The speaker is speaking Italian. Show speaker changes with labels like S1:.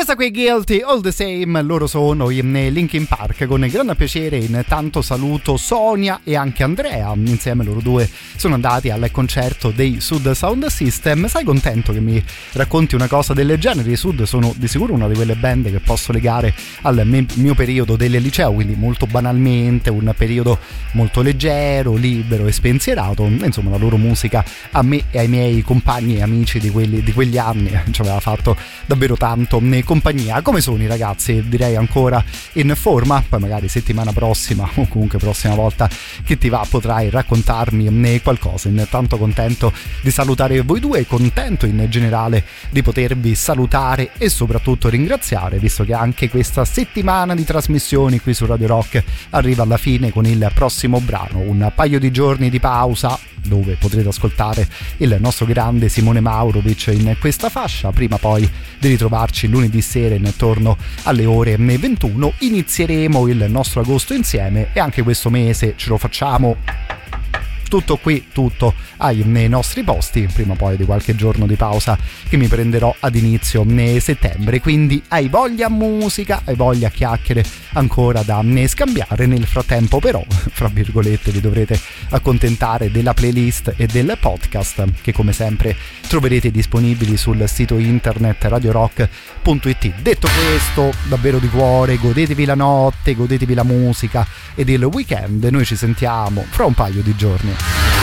S1: Questa qui è Guilty All The Same, loro sono in Linkin Park. Con grande piacere intanto saluto Sonia e anche Andrea, insieme loro due sono andati al concerto dei Sud Sound System. Sei contento che mi racconti una cosa del genere? I Sud sono di sicuro una di quelle band che posso legare al mio periodo del liceo, quindi molto banalmente un periodo molto leggero, libero e spensierato. Insomma, la loro musica a me e ai miei compagni e amici di quegli anni ci aveva fatto davvero tanto compagnia. Come sono i ragazzi? Direi ancora in forma. Poi magari settimana prossima o comunque prossima volta che ti va potrai raccontarmi qualcosa. Intanto contento di salutare voi due, contento in generale di potervi salutare e soprattutto ringraziare, visto che anche questa settimana di trasmissioni qui su Radio Rock arriva alla fine con il prossimo brano, un paio di giorni di pausa dove potrete ascoltare il nostro grande Simone Maurovic in questa fascia, prima poi di ritrovarci lunedì sera intorno alle ore 21. Inizieremo il nostro agosto insieme e anche questo mese ce lo facciamo tutto qui, tutto nei nostri posti, prima poi di qualche giorno di pausa che mi prenderò ad inizio settembre. Quindi hai voglia musica, hai voglia chiacchiere ancora da scambiare. Nel frattempo però, fra virgolette, vi dovrete accontentare della playlist e del podcast che come sempre troverete disponibili sul sito internet radiorock.it. Detto questo, davvero di cuore, godetevi la notte, godetevi la musica ed il weekend. Noi ci sentiamo fra un paio di giorni.